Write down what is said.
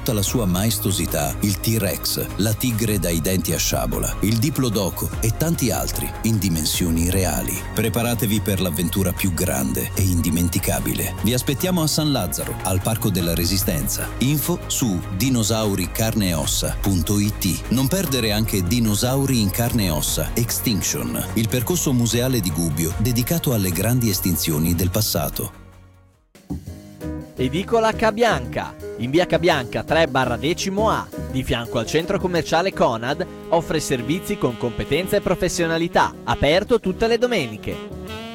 tutta la sua maestosità il T-Rex, la tigre dai denti a sciabola, il Diplodocus e tanti altri in dimensioni reali. Preparatevi per l'avventura più grande e indimenticabile. Vi aspettiamo a San Lazzaro, al Parco della Resistenza. Info su dinosauricarneossa.it. Non perdere anche Dinosauri in carne e ossa Extinction, il percorso museale di Gubbio dedicato alle grandi estinzioni del passato. Edicola Cabianca, in via Cabianca 3/10A, di fianco al centro commerciale Conad, offre servizi con competenza e professionalità, aperto tutte le domeniche.